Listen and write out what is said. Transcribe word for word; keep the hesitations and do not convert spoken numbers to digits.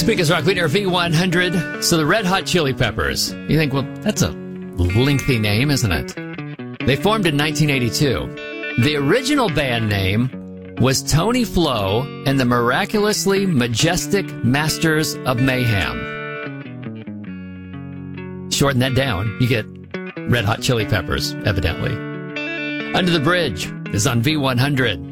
Because Rock Leader V one hundred. So the Red Hot Chili Peppers. You think, well, that's a lengthy name, isn't it? They formed in nineteen eighty-two. The original band name was Tony Flo and the Miraculously Majestic Masters of Mayhem. Shorten that down, you get Red Hot Chili Peppers, evidently. Under the Bridge is on V one hundred.